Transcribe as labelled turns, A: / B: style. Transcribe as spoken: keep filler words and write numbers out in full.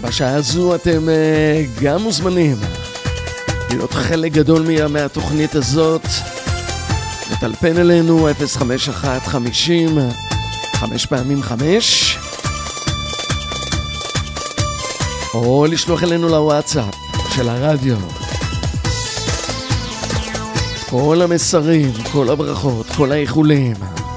A: בשעה הזו אתם גם מוזמנים להיות חלק גדול מהתוכנית הזאת, לטלפן אלינו אפס חמש אחת חמישים חמש פעמים חמש, או לשלוח אלינו לוואטסאפ של הרדיו כל המסרים, כל הברכות, כל האיחולים